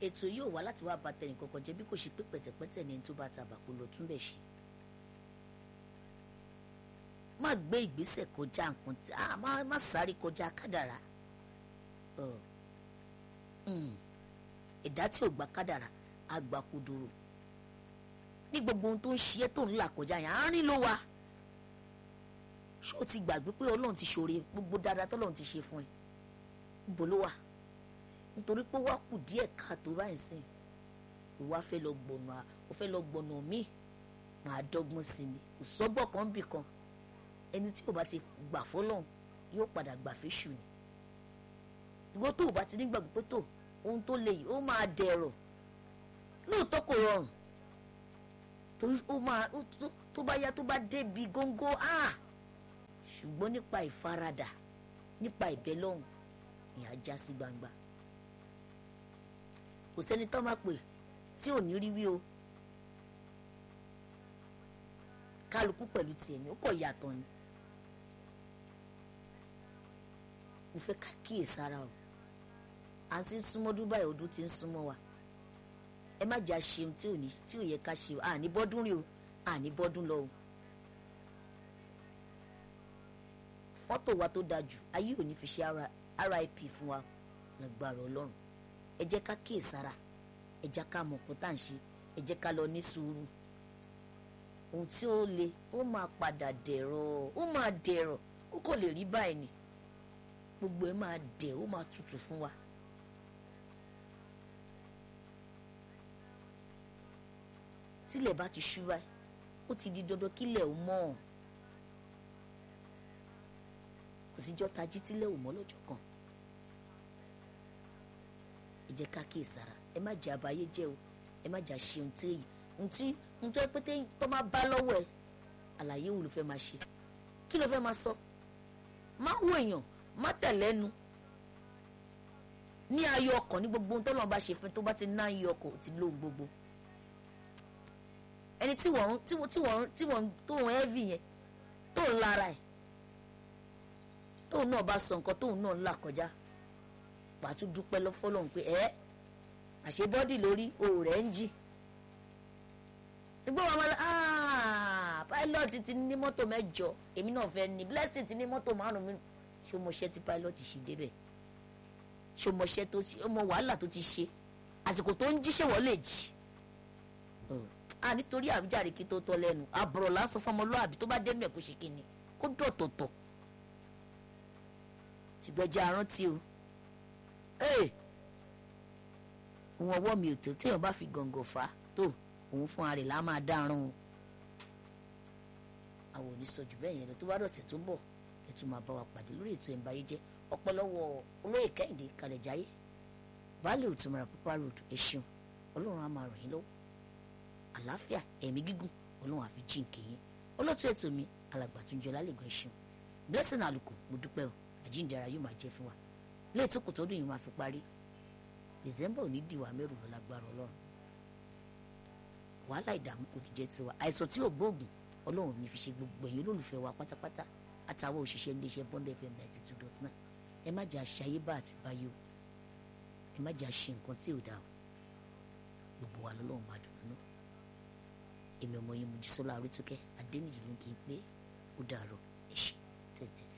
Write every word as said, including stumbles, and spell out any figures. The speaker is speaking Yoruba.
ètò yóò wá láti wá bá tẹnì kankan jẹ́ bí kò ṣe pé pẹ̀tẹ̀pẹ̀tẹ̀ ní tó bá tabà kó lọ túnbẹ̀ ṣe. má gbé ìgbésẹ̀ kọjá nǹkan tí a má má sáré kọjá kádàrá. ẹ̀dá tí ò gba kádàrá á gba kúdúró. ní gbogbo ohun tó ń ṣe é tó ń là kọjá yẹn àárín ló wà. ṣó ti gbàgbé pé ọlọ́run ti ṣoore gbogbo dáadáa tọ́lọ́run ti ṣe fún ẹ níbo ló wà nítorí pé wá kù díẹ̀ káàtó báyìí sìn ìwà fẹ́ lọ gbọ̀nà ó fẹ́ lọ gbọ̀nà míì máa dọ́gbọ́n sí ni kò sọ́gbọ́ kan bì kan ẹni tí ò bá ti gbà fọ́lọ́run yóò padà gbà fẹ́ṣù ni ìwọ tó ò bá ti nígbàgbọ́ pé tó ohun tó le yìí ó máa dẹ̀rọ̀ lóòótọ́ kò rọrùn torí ó máa tó bá yá tó bá débi góńgó áà ṣùgbọ́n nípa ìfaradà nípa ìbẹ́lọ́hùn ìyá já sí gbangba kò sẹ́ni tó máa pè tí ò ní rí wí o kálukú pẹ̀lú tiẹ̀ ní ó kọ̀ yàtọ̀ ni mo fẹ́ ká kíyèsára o à ń ti ń súnmọ́ Dubai ọdún ti ń súnmọ́ wa ẹ má jà ṣeun tí ò ní tí ò yẹ ká ṣe o àní bọ́dún rí o àní bọ́dún lọ o fọ́tò wa tó dáa jù ayé ò ní fi ṣe R I P fún wa lágbára Ọlọ́run ẹ jẹ́ ká kíyèsára ẹ jẹ́ ká mọ̀ pé tá à ń ṣe ẹ jẹ́ ká lọ ní sùúrù ohun tí ó le ó máa padà dẹ̀rọ̀ ó máa dẹ̀rọ̀ ó kò lè rí báyìí ni gbogbo ẹ máa dẹ̀ ó máa tutù fún wa. tílẹ̀ bá ti ṣú báyìí ó ti di dandan kílẹ̀ ó mọ́ ọ́n kò síjọ́ tají tílẹ̀ ò mọ́ lọ́jọ́ kan ẹ jẹ́ ká kíyèsára ẹ má jẹ́ àbáyé jẹ́ o ẹ má jà ṣe ohun tí èyí ohun tí ohun tó pété tó máa bá lọ́wọ́ ẹ àlàyé wo ló fẹ́ máa ṣe kí ló fẹ́ máa sọ má wo èèyàn má tẹ̀lẹ́nu ní ayọ̀ ọkàn ní gbogbo ohun tó lọ́n bá ṣe fún tó bá ti ná ayọ̀ ọkàn ò ti lóhun gbogbo ẹni tí wọ́n tí wọ́n tí wọ́n tí wọ́n tó ń ẹ́vì yẹn tó ń lára ẹ̀ tóun náà bá sọ nǹkan tóun náà ń là kọjá wàá tún dúpẹ́ lọ́fọ́lọ́hún pé ẹ́ àṣẹ bọ́dì lórí òòrẹ́ ń jì ìgbọ́ wọn máa ah pilot ti ní mọ́tò mẹ́jọ èmi náà fẹ́ ní blessing ti ní mọ́tò márùn-ún ṣé o mọṣẹ́ tí pilot ṣe débẹ̀ ṣé o mọṣẹ́ tó ṣe ọmọ wàhálà tó ti ṣe àsìkò tó ń jíṣẹ́ wọ́n lè jì ah nítorí àbíjàre kí tó tọ́ lẹ́nu àbọ̀rọ̀ lásán fọmọlúàbí tó bá dé mẹ́kò ṣe kí ni kó dọ̀tọ̀tọ̀ ṣùgbọ́n jẹ́ arántí o òun ọwọ́ mi ò tó téèyàn bá fi gàngàn fà á tó òun fún ara rẹ̀ lá máa dáràn o àwọn ò ní sọ jù bẹ́ẹ̀ yẹn lọ tó bá dọ̀sẹ̀ tó ń bọ̀ ẹ tún máa bá wa pàdé lórí ètò Ẹ̀ǹbáyé Jẹ́ ọpẹ́lọ́wọ́ olóyè Kẹ́hìndé Kalẹ̀jáyé baálé Òtúmọ̀rà Pupa Road ẹ ṣeun Ọlọ́run á máa ràn yín lọ́wọ́ àlàáfíà ẹ̀mí gígùn Ọlọ́run á fi jíǹkì yín olóòtú ètò mi alàgbà Túnjí Ọlálẹ́gàn ẹ ṣeun Blessing Àlùkò mo dúpẹ́ o àjíǹdara yóò máa jẹ́ fún wa léètò kò tó dùn yìí máa fi parí December ò ní dìwà mẹ́rù lọ lágbára Ọlọ́run wàhálà ìdààmú kò ní jẹ́ tiwa àìsàn tí ò gbóògùn Ọlọ́run ní fi ṣe gbogbo ẹ̀yin olólùfẹ́ wa pátápátá àtàwọn òṣìṣẹ́ iléeṣẹ́ Bond F M ninety two dot nine ẹ má jẹ́ àṣàyé bá àti báyò ẹ má jẹ́ àṣe nǹkan tí ò dáa o gbogbo wa lọ́lọ́run máa dùn nínú èmi ọmọ yín Mojísọ́lá Orítókẹ́ Adéníyì ló ń kí n pé ó dàárọ̀ ẹ ṣé tẹ̀tẹ̀.